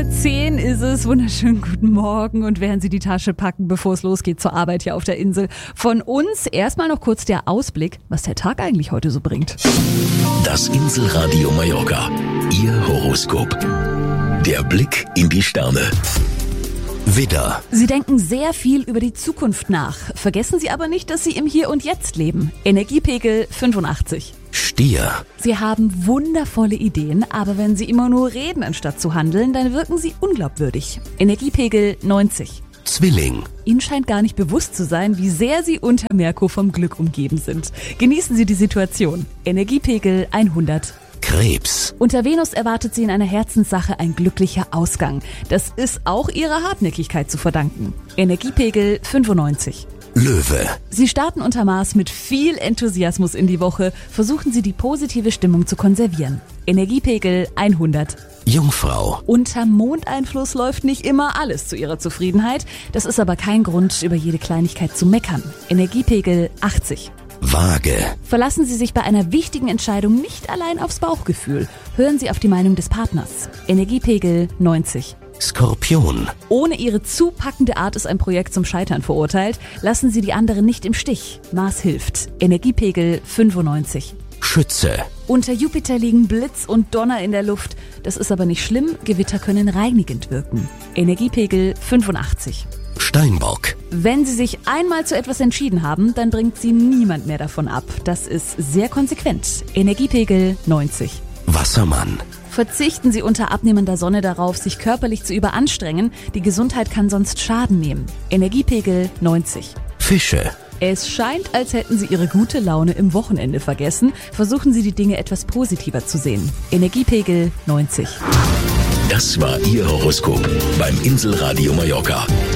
10 Uhr ist es. Wunderschönen guten Morgen. Und während Sie die Tasche packen, bevor es losgeht zur Arbeit hier auf der Insel, von uns erstmal noch kurz der Ausblick, was der Tag eigentlich heute so bringt. Das Inselradio Mallorca. Ihr Horoskop. Der Blick in die Sterne. Widder. Sie denken sehr viel über die Zukunft nach. Vergessen Sie aber nicht, dass Sie im Hier und Jetzt leben. Energiepegel 85. Stier. Sie haben wundervolle Ideen, aber wenn Sie immer nur reden, anstatt zu handeln, dann wirken Sie unglaubwürdig. Energiepegel 90. Zwilling. Ihnen scheint gar nicht bewusst zu sein, wie sehr Sie unter Merkur vom Glück umgeben sind. Genießen Sie die Situation. Energiepegel 100. Krebs. Unter Venus erwartet Sie in einer Herzenssache ein glücklicher Ausgang. Das ist auch Ihrer Hartnäckigkeit zu verdanken. Energiepegel 95. Löwe. Sie starten unter Mars mit viel Enthusiasmus in die Woche. Versuchen Sie die positive Stimmung zu konservieren. Energiepegel 100. Jungfrau. Unter Mondeinfluss läuft nicht immer alles zu Ihrer Zufriedenheit. Das ist aber kein Grund, über jede Kleinigkeit zu meckern. Energiepegel 80. Waage. Verlassen Sie sich bei einer wichtigen Entscheidung nicht allein aufs Bauchgefühl. Hören Sie auf die Meinung des Partners. Energiepegel 90. Skorpion. Ohne Ihre zu packende Art ist ein Projekt zum Scheitern verurteilt. Lassen Sie die anderen nicht im Stich. Mars hilft. Energiepegel 95. Schütze. Unter Jupiter liegen Blitz und Donner in der Luft. Das ist aber nicht schlimm. Gewitter können reinigend wirken. Energiepegel 85. Steinbock. Wenn Sie sich einmal zu etwas entschieden haben, dann bringt Sie niemand mehr davon ab. Das ist sehr konsequent. Energiepegel 90. Wassermann. Verzichten Sie unter abnehmender Sonne darauf, sich körperlich zu überanstrengen. Die Gesundheit kann sonst Schaden nehmen. Energiepegel 90. Fische. Es scheint, als hätten Sie Ihre gute Laune im Wochenende vergessen. Versuchen Sie die Dinge etwas positiver zu sehen. Energiepegel 90. Das war Ihr Horoskop beim Inselradio Mallorca.